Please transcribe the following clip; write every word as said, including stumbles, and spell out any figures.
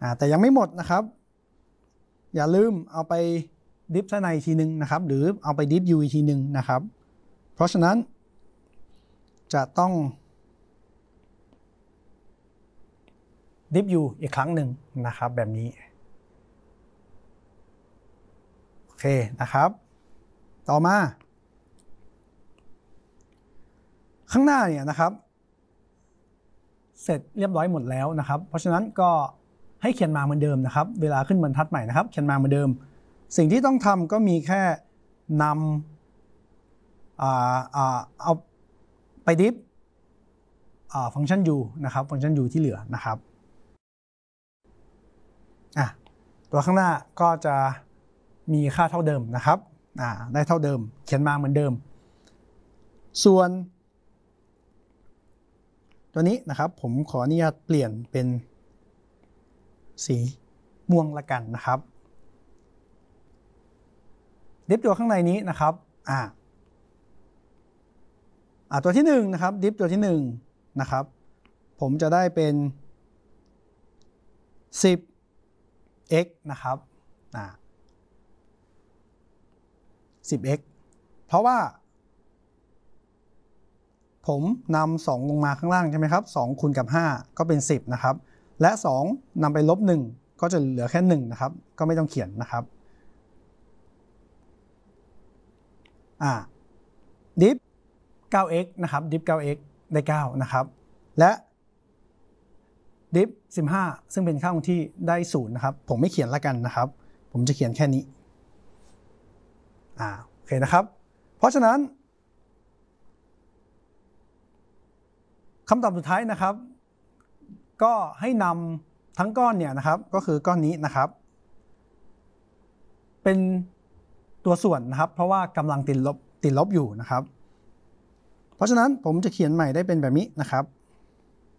แต่ยังไม่หมดนะครับอย่าลืมเอาไปดิฟข้างในอีกทีนึงนะครับหรือเอาไปดิฟยูอีกทีนึงนะครับเพราะฉะนั้นจะต้องดิฟยูอีกครั้งหนึ่งนะครับแบบนี้โอเคนะครับต่อมาข้างหน้าเนี่ยนะครับเสร็จเรียบร้อยหมดแล้วนะครับเพราะฉะนั้นก็ให้เขียนมาเหมือนเดิมนะครับเวลาขึ้นบรรทัดใหม่นะครับเขียนมาเหมือนเดิมสิ่งที่ต้องทำก็มีแค่นำเอาไปดิฟฟังก์ชัน u นะครับฟังก์ชัน u ที่เหลือนะครับอ่ะตัวข้างหน้าก็จะมีค่าเท่าเดิมนะครับอ่าได้เท่าเดิมเขียนมาเหมือนเดิมส่วนตัวนี้นะครับผมขออนุญาตเปลี่ยนเป็นสีม่วงละกันนะครับดิฟตัวข้างในนี้นะครับอ่าอ่าตัวที่หนึ่งนะครับดิฟตัวที่หนึ่งนะครับผมจะได้เป็น สิบ เอ็กซ์ นะครับอ่า สิบ เอ็กซ์ เพราะว่าผมนำสองลงมาข้างล่างใช่ไหมครับสองคูณกับห้าก็เป็นสิบนะครับและสองนำไปลบหนึ่งก็จะเหลือแค่หนึ่งนะครับก็ไม่ต้องเขียนนะครับอ่าดิฟ เก้าเอ็กซ์ นะครับดิฟ เก้าเอ็กซ์ ได้เก้านะครับและดิฟ สิบห้าซึ่งเป็นค่าคงที่ได้ศูนย์นะครับผมไม่เขียนละกันนะครับผมจะเขียนแค่นี้อ่าโอเคนะครับเพราะฉะนั้นคำตอบสุดท้ายนะครับก็ให้นำทั้งก้อนเนี่ยนะครับก็คือก้อนนี้นะครับเป็นตัวส่วนนะครับเพราะว่ากำลังติดลบติดลบอยู่นะครับเพราะฉะนั้นผมจะเขียนใหม่ได้เป็นแบบนี้นะครับ